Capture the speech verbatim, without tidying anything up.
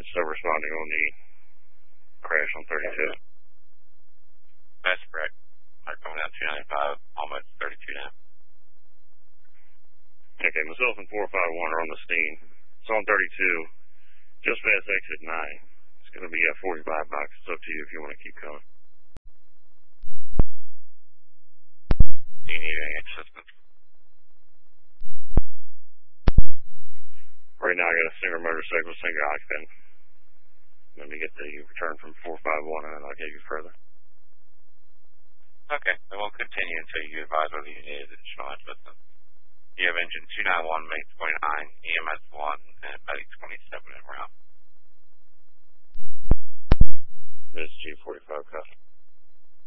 still responding on the crash on thirty-two. That's correct. They're coming down two ninety-five, almost thirty-two now. Okay, myself and four five one are on the scene. It's on thirty-two, just past exit nine. It's going to be at forty-five bucks. It's up to you if you want to keep going. Do you need any assistance? Right now I got a single motorcycle, single occupant. Let me get the return from four five one and then I'll get you further. Okay, we won't continue until you advise whether you need additional assistance. You have engine two ninety-one, May twenty-nine, E M S one, and Medic twenty-seven en route. This is G forty-five custom.